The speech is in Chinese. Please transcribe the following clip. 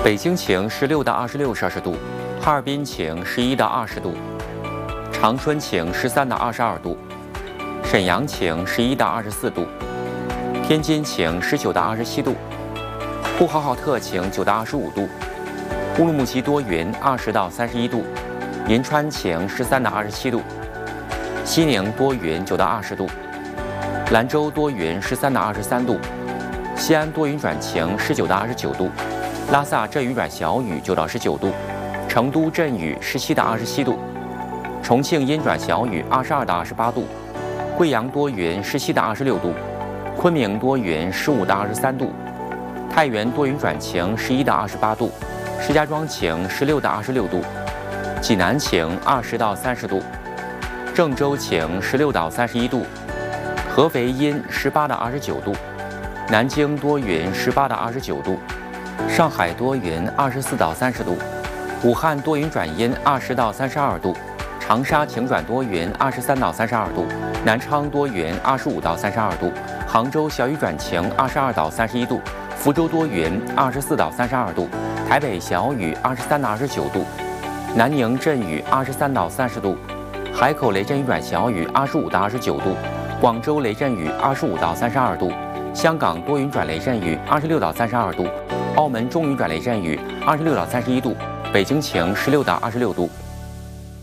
北京晴16到26摄氏度，哈尔滨晴11到20度，长春晴13到22度，沈阳晴11到24度，天津晴19到27度，呼和浩特晴9到25度，乌鲁木齐多云20到31度，银川晴13到27度，西宁多云9到20度，兰州多云13到23度，西安多云转晴19到29度，拉萨阵雨转小雨9到19度，成都阵雨17到27度，重庆阴转小雨22到28度，贵阳多云17到26度，昆明多云15到23度，太原多云转晴11到28度，石家庄晴16到26度，济南晴20到30度，郑州晴16到31度，合肥阴18到29度，南京多云18到29度，上海多云24到30度，武汉多云转阴20到32度，长沙晴转多云23到32度，南昌多云25到32度，杭州小雨转晴22到31度，福州多云24到32度，台北小雨23到29度，南宁阵雨23到30度，海口雷阵雨转小雨25到29度，广州雷阵雨25到32度，香港多云转雷阵雨26到32度，澳门中雨转雷阵雨26到31度，北京晴16到26度。